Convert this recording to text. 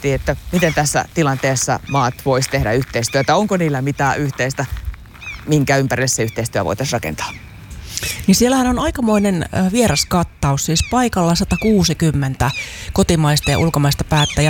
miettii, että miten tässä tilanteessa maat voisi tehdä yhteistyötä. Onko niillä mitään yhteistä, minkä ympärille se yhteistyö voitaisiin rakentaa? Niin siellähän on aikamoinen vieraskattaus, siis paikalla 160 kotimaista ja ulkomaista päättäjää.